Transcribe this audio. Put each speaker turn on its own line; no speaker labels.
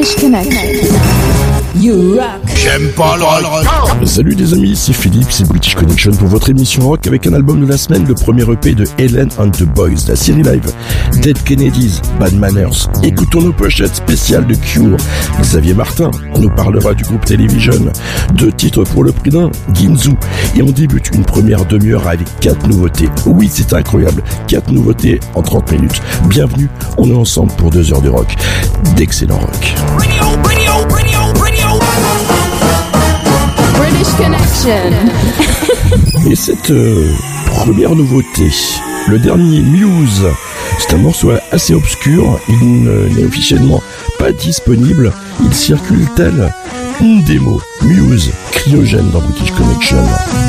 British Connection. You rock.
J'aime pas le rock.
Salut les amis, c'est Philippe, c'est British Connection pour votre émission rock avec un album de la semaine, le premier EP de Helen and the Boys, la série live Dead Kennedys, Bad Manners. Écoutons nos pochettes spéciales de Cure. Xavier Martin, on nous parlera du groupe Television, 2 titres pour le prix d'un, Ginzu. Et on débute une première demi-heure avec 4 nouveautés. Oui, c'est incroyable, 4 nouveautés en 30 minutes. Bienvenue, on est ensemble pour 2 heures de rock, d'excellent rock.
British Connection.
Et cette première nouveauté, le dernier Muse, c'est un morceau assez obscur, il n'est officiellement pas disponible, il circule tel une démo. Muse, Cryogène dans British Connection.